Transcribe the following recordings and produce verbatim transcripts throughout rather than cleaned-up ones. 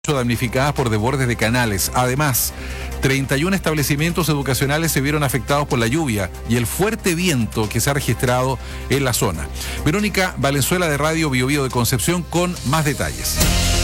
damnificadas por desbordes de canales. Además, treinta y uno establecimientos educacionales se vieron afectados por la lluvia y el fuerte viento que se ha registrado en la zona. Verónica Valenzuela de Radio Bio Bio de Concepción con más detalles.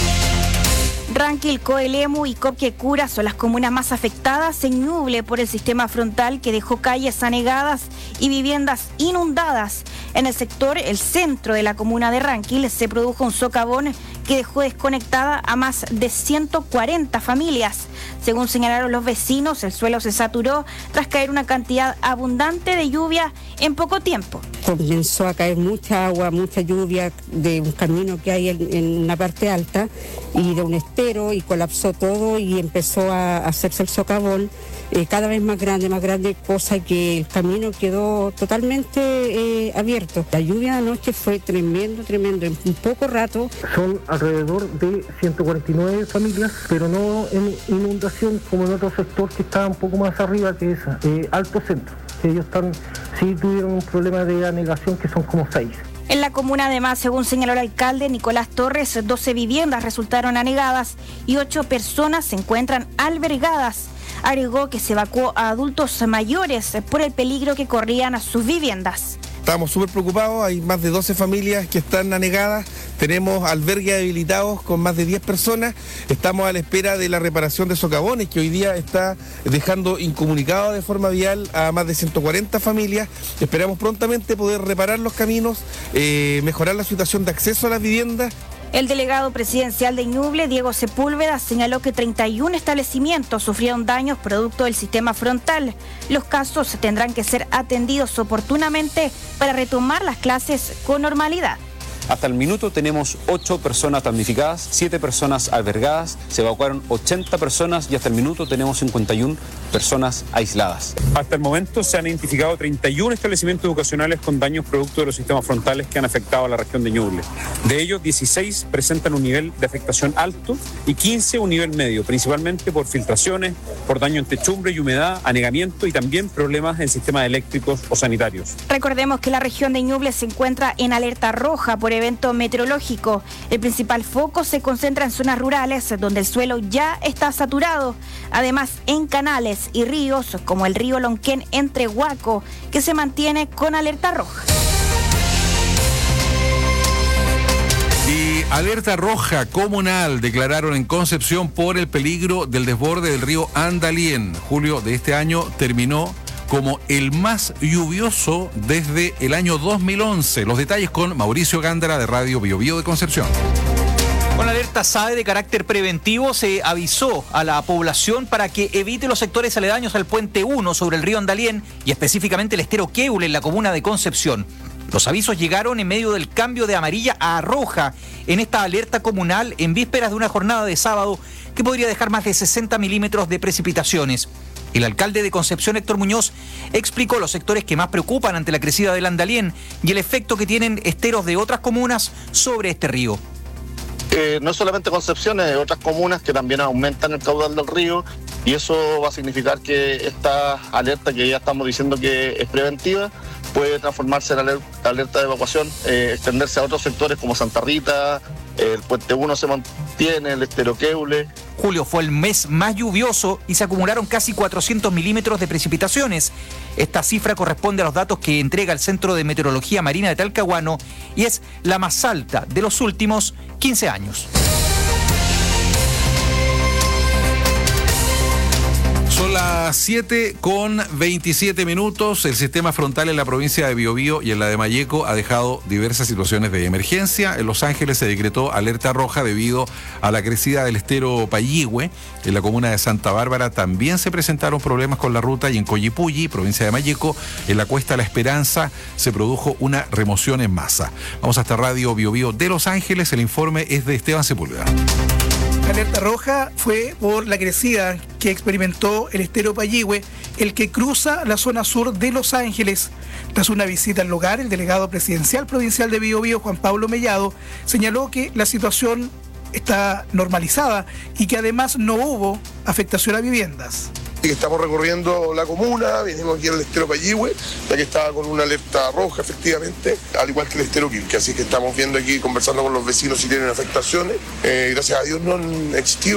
Ranquil, Coelemu y Copquecura son las comunas más afectadas en Ñuble por el sistema frontal que dejó calles anegadas y viviendas inundadas. En el sector, el centro de la comuna de Ranquil, se produjo un socavón que dejó desconectada a más de ciento cuarenta familias. Según señalaron los vecinos, el suelo se saturó tras caer una cantidad abundante de lluvia en poco tiempo. Comenzó a caer mucha agua, mucha lluvia de un camino que hay en, en una parte alta y de un estero, y colapsó todo y empezó a hacerse el socavón eh, cada vez más grande, más grande, cosa que el camino quedó totalmente eh, abierto. La lluvia de anoche fue tremendo, tremendo, en un poco rato. Son alrededor de ciento cuarenta y nueve familias, pero no en inundación como en otro sector que está un poco más arriba, que es eh, Alto Centro. Ellos están, sí tuvieron un problema de anegación que son como seis. En la comuna, además, según señaló el alcalde Nicolás Torres, doce viviendas resultaron anegadas y ocho personas se encuentran albergadas. Agregó que se evacuó a adultos mayores por el peligro que corrían a sus viviendas. Estamos súper preocupados, hay más de doce familias que están anegadas, tenemos albergues habilitados con más de diez personas, estamos a la espera de la reparación de socavones que hoy día está dejando incomunicado de forma vial a más de ciento cuarenta familias. Esperamos prontamente poder reparar los caminos, eh, mejorar la situación de acceso a las viviendas. El delegado presidencial de Ñuble, Diego Sepúlveda, señaló que treinta y uno establecimientos sufrieron daños producto del sistema frontal. Los casos tendrán que ser atendidos oportunamente para retomar las clases con normalidad. Hasta el minuto tenemos ocho personas damnificadas, siete personas albergadas, se evacuaron ochenta personas y hasta el minuto tenemos cincuenta y una personas aisladas. Hasta el momento se han identificado treinta y uno establecimientos educacionales con daños producto de los sistemas frontales que han afectado a la región de Ñuble. De ellos, dieciséis presentan un nivel de afectación alto y quince un nivel medio, principalmente por filtraciones, por daño en techumbre y humedad, anegamiento y también problemas en sistemas eléctricos o sanitarios. Recordemos que la región de Ñuble se encuentra en alerta roja por evento meteorológico. El principal foco se concentra en zonas rurales donde el suelo ya está saturado. Además, en canales y ríos como el río Lonquén entre Huaco, que se mantiene con alerta roja. Y alerta roja comunal declararon en Concepción por el peligro del desborde del río Andalién. Julio de este año terminó como el más lluvioso desde el año dos mil once. Los detalles con Mauricio Gándara de Radio Bio Bio de Concepción. Con la alerta S A E de carácter preventivo se avisó a la población para que evite los sectores aledaños al puente uno sobre el río Andalién y específicamente el estero Queule en la comuna de Concepción. Los avisos llegaron en medio del cambio de amarilla a roja en esta alerta comunal en vísperas de una jornada de sábado que podría dejar más de sesenta milímetros de precipitaciones. El alcalde de Concepción, Héctor Muñoz, explicó los sectores que más preocupan ante la crecida del Andalién y el efecto que tienen esteros de otras comunas sobre este río. Eh, no solamente Concepción, hay otras comunas que también aumentan el caudal del río y eso va a significar que esta alerta que ya estamos diciendo que es preventiva puede transformarse en alerta, alerta de evacuación, eh, extenderse a otros sectores como Santa Rita, eh, el puente uno se mantiene, el estero Queule. Julio fue el mes más lluvioso y se acumularon casi cuatrocientos milímetros de precipitaciones. Esta cifra corresponde a los datos que entrega el Centro de Meteorología Marina de Talcahuano y es la más alta de los últimos quince años. Son las siete con veintisiete minutos. El sistema frontal en la provincia de Biobío y en la de Malleco ha dejado diversas situaciones de emergencia. En Los Ángeles se decretó alerta roja debido a la crecida del estero Payihue. En la comuna de Santa Bárbara también se presentaron problemas con la ruta y en Collipulli, provincia de Malleco, en la Cuesta La Esperanza, se produjo una remoción en masa. Vamos hasta Radio Biobío de Los Ángeles. El informe es de Esteban Sepúlveda. La alerta roja fue por la crecida que experimentó el estero Payihue, el que cruza la zona sur de Los Ángeles. Tras una visita al lugar, el delegado presidencial provincial de Biobío, Juan Pablo Mellado, señaló que la situación está normalizada y que además no hubo afectación a viviendas. Así que estamos recorriendo la comuna, venimos aquí al estero Payihue, ya que estaba con una alerta roja efectivamente, al igual que el estero Quilque. Así que estamos viendo aquí, conversando con los vecinos si tienen afectaciones. Eh, gracias a Dios no han existido